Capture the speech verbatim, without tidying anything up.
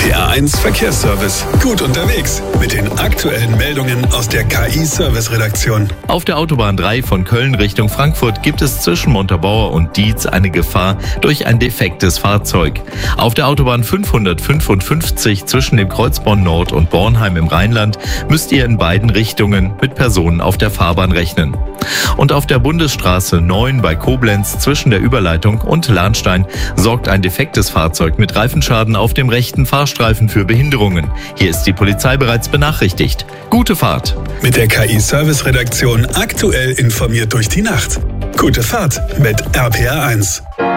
P R eins Verkehrsservice. Gut unterwegs mit den aktuellen Meldungen aus der K I-Service-Redaktion. Auf der Autobahn drei von Köln Richtung Frankfurt gibt es zwischen Montabaur und Dietz eine Gefahr durch ein defektes Fahrzeug. Auf der Autobahn fünfhundertfünfundfünfzig zwischen dem Kreuz Bonn Nord und Bornheim im Rheinland müsst ihr in beiden Richtungen mit Personen auf der Fahrbahn rechnen. Und auf der Bundesstraße neun bei Koblenz zwischen der Überleitung und Lahnstein sorgt ein defektes Fahrzeug mit Reifenschaden auf dem rechten Fahrstreifen für Behinderungen. Hier ist die Polizei bereits benachrichtigt. Gute Fahrt! Mit der K I-Service-Redaktion aktuell informiert durch die Nacht. Gute Fahrt mit R P R eins.